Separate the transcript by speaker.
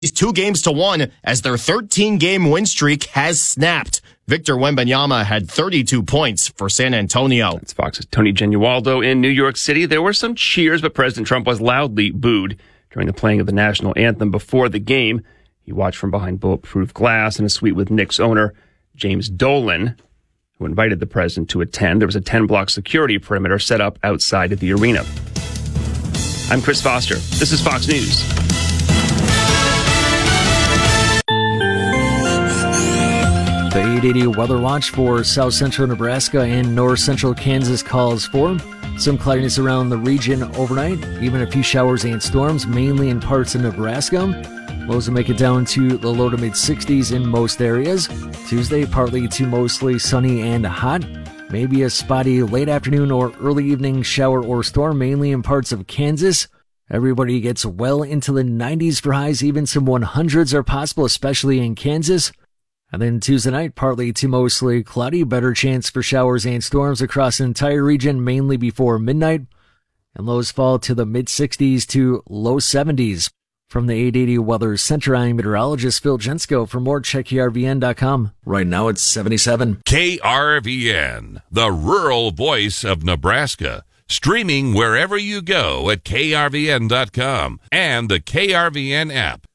Speaker 1: 2-1 as their 13-game win streak has snapped. Victor Wembanyama had 32 points for San Antonio.
Speaker 2: That's Fox's Tony Genualdo in New York City. There were some cheers, but President Trump was loudly booed during the playing of the national anthem before the game. He watched from behind bulletproof glass in a suite with Knicks owner James Dolan, who invited the president to attend. There was a 10-block security perimeter set up outside of the arena. I'm Chris Foster. This is Fox News.
Speaker 3: The 880 weather watch for south central Nebraska and north central Kansas calls for some cloudiness around the region overnight, even a few showers and storms, mainly in parts of Nebraska. Lows will make it down to the low to mid 60s in most areas. Tuesday, partly to mostly sunny and hot. Maybe a spotty late afternoon or early evening shower or storm, mainly in parts of Kansas. Everybody gets well into the 90s for highs, even some 100s are possible, especially in Kansas. And then Tuesday night, partly to mostly cloudy, better chance for showers and storms across the entire region, mainly before midnight. And lows fall to the mid-60s to low 70s. From the 880 Weather Center, I'm meteorologist Phil Jensko. For more, check KRVN.com. Right now it's 77.
Speaker 4: KRVN, the rural voice of Nebraska. Streaming wherever you go at KRVN.com and the KRVN app.